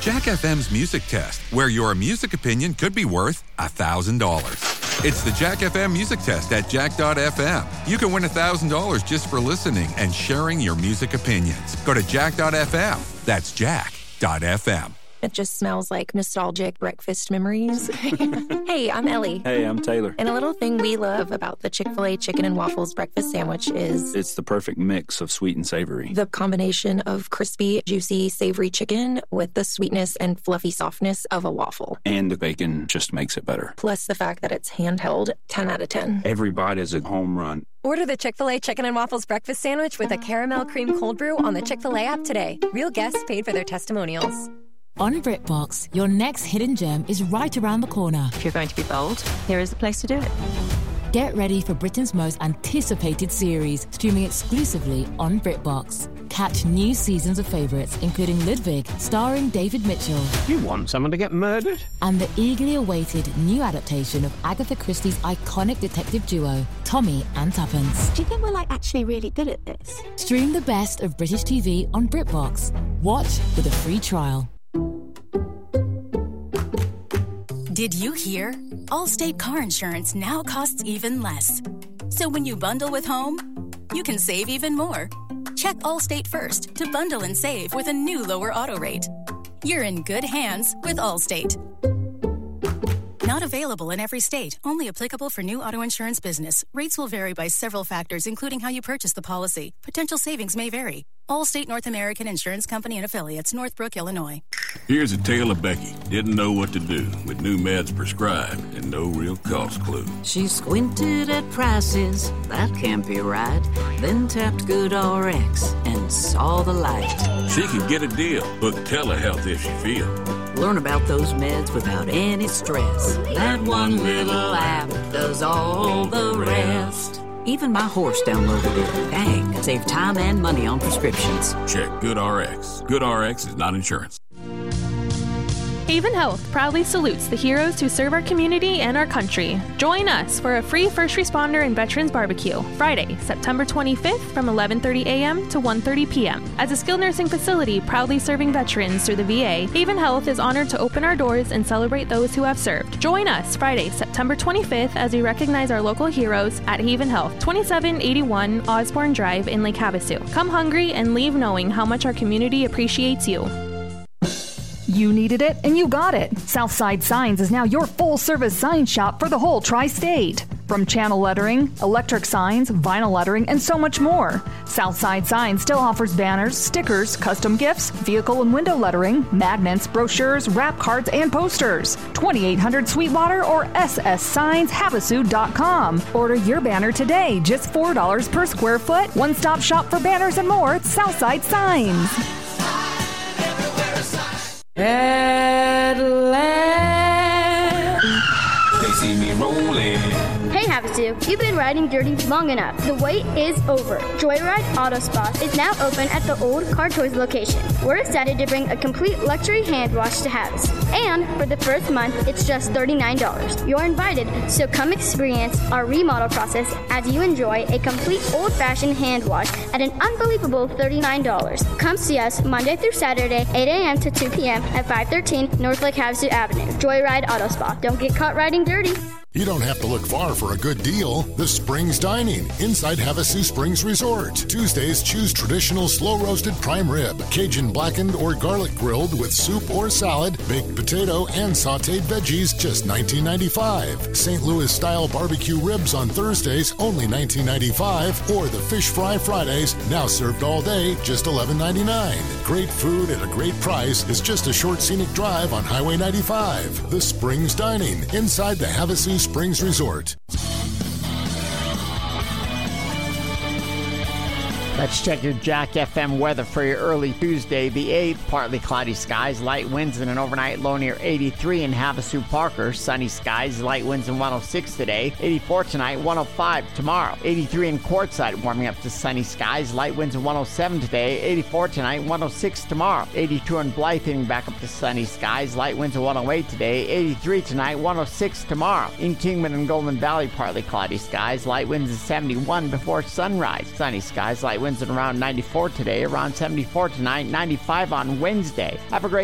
Jack FM's Music Test, where your music opinion could be worth $1,000. It's the Jack FM Music Test at jack.fm. You can win $1,000 just for listening and sharing your music opinions. Go to jack.fm. That's jack.fm. It just smells like nostalgic breakfast memories. Hey, I'm Ellie. Hey, I'm Taylor. And a little thing we love about the Chick-fil-A chicken and waffles breakfast sandwich is... it's the perfect mix of sweet and savory. The combination of crispy, juicy, savory chicken with the sweetness and fluffy softness of a waffle. And the bacon just makes it better. Plus the fact that it's handheld, 10 out of 10. Every bite is a home run. Order the Chick-fil-A Chicken and Waffles breakfast sandwich with a caramel cream cold brew on the Chick-fil-A app today. Real guests paid for their testimonials. On BritBox, your next hidden gem is right around the corner. If you're going to be bold, here is the place to do it. Get ready for Britain's most anticipated series, streaming exclusively on BritBox. Catch new seasons of favourites, including Ludwig, starring David Mitchell. You want someone to get murdered? And the eagerly awaited new adaptation of Agatha Christie's iconic detective duo, Tommy and Tuppence. Do you think we're actually really good at this? Stream the best of British TV on BritBox. Watch with a free trial. Did you hear? Allstate car insurance now costs even less. So when you bundle with home, you can save even more. Check Allstate first to bundle and save with a new lower auto rate. You're in good hands with Allstate. Not available in every state. Only applicable for new auto insurance business. Rates will vary by several factors, including how you purchase the policy. Potential savings may vary. Allstate North American Insurance Company and Affiliates, Northbrook, Illinois. Here's a tale of Becky. Didn't know what to do with new meds prescribed and no real cost clue. She squinted at prices, that can't be right. Then tapped GoodRx and saw the light. She could get a deal. Book telehealth if she feels. Learn about those meds without any stress. That one little app does all the rest. Even my horse downloaded it. Dang, save time and money on prescriptions. Check GoodRx. GoodRx is not insurance. Haven Health proudly salutes the heroes who serve our community and our country. Join us for a free first responder and veterans barbecue, Friday, September 25th from 11:30 a.m. to 1:30 p.m. As a skilled nursing facility proudly serving veterans through the VA, Haven Health is honored to open our doors and celebrate those who have served. Join us Friday, September 25th as we recognize our local heroes at Haven Health, 2781 Osborne Drive in Lake Havasu. Come hungry and leave knowing how much our community appreciates you. You needed it, and you got it. Southside Signs is now your full-service sign shop for the whole tri-state. From channel lettering, electric signs, vinyl lettering, and so much more. Southside Signs still offers banners, stickers, custom gifts, vehicle and window lettering, magnets, brochures, wrap cards, and posters. 2800 Sweetwater or sssigns.havasu.com. Order your banner today, just $4 per square foot. One-stop shop for banners and more at Southside Signs. At last, they see me rolling. Hey Havasu, you've been riding dirty long enough. The wait is over. Joyride Auto Spa is now open at the old Car Toys location. We're excited to bring a complete luxury hand wash to Havasu. And for the first month, it's just $39. You're invited, so come experience our remodel process as you enjoy a complete old-fashioned hand wash at an unbelievable $39. Come see us Monday through Saturday, 8 a.m. to 2 p.m. at 513 North Lake Havasu Avenue. Joyride Auto Spa. Don't get caught riding dirty. You don't have to look far for a good deal. The Springs Dining inside Havasu Springs Resort. Tuesdays, choose traditional slow-roasted prime rib, Cajun blackened or garlic grilled with soup or salad, baked potato, and sautéed veggies, just $19.95. St. Louis-style barbecue ribs on Thursdays, only $19.95. Or the fish fry Fridays, now served all day, just $11.99. Great food at a great price is just a short scenic drive on Highway 95. The Springs Dining inside the Havasu Springs Resort. Let's check your Jack FM weather for your early Tuesday, the 8th. Partly cloudy skies, light winds, and an overnight low near 83 in Havasu Parker. Sunny skies, light winds, and 106 today. 84 tonight, 105 tomorrow. 83 in Quartzsite, warming up to sunny skies, light winds, and 107 today. 84 tonight, 106 tomorrow. 82 in Blythe, hitting back up to sunny skies, light winds, and 108 today. 83 tonight, 106 tomorrow. In Kingman and Golden Valley, partly cloudy skies, light winds, and 71 before sunrise. Sunny skies, light winds, and around 94 today, around 74 tonight, 95 on Wednesday. Have a great